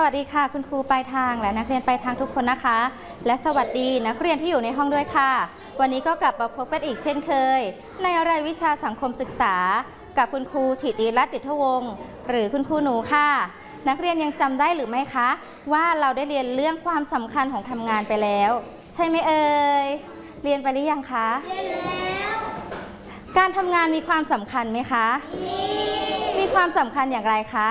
วัสดีค่ะคุณครูปลายทางและนักเรียนปลายทางทุกคนนะคะและสวัสดีนักเรียนที่อยู่ในห้องด้วยค่ะวันนี้ก็กลับมาพบกันอีกเช่นเคยในรายวิชาสังคมศึกษากับคุณครูถิติรัตน์ดิษฐวงศ์หรือคุณครูหนูค่ะนักเรียนยังจำได้หรือไม่คะว่าเราได้เรียนเรื่องความสำคัญของทำงานไปแล้วใช่ไหมเอ่ยเรียนไปหรือยังคะเรียนแล้วการทำงานมีความสำคัญไหมคะมีความสำคัญอย่างไรคะ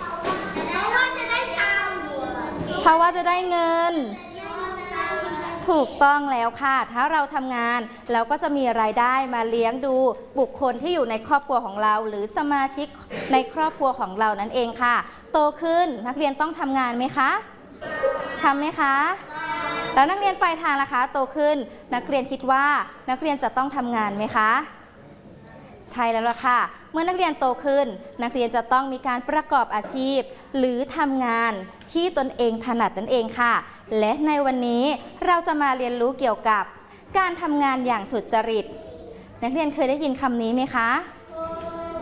เพราะว่าจะได้เงินถูกต้องแล้วค่ะถ้าเราทำงานเราก็จะมีรายได้มาเลี้ยงดูบุคคลที่อยู่ในครอบครัวของเราหรือสมาชิกในครอบครัวของเรานั่นเองค่ะโตขึ้นนักเรียนต้องทำงานไหมคะทำไหมคะแล้วนักเรียนปลายทางล่ะคะโตขึ้นนักเรียนคิดว่านักเรียนจะต้องทำงานไหมคะใช่แล้วล่ะค่ะเมื่อนักเรียนโตขึ้นนักเรียนจะต้องมีการประกอบอาชีพหรือทำงานที่ตนเองถนัดนั่นเองค่ะและในวันนี้เราจะมาเรียนรู้เกี่ยวกับการทำงานอย่างสุจริตนักเรียนเคยได้ยินคำนี้ไหมคะ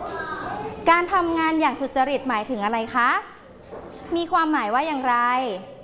การทำงานอย่างสุจริตหมายถึงอะไรคะมีความหมายว่าอย่างไร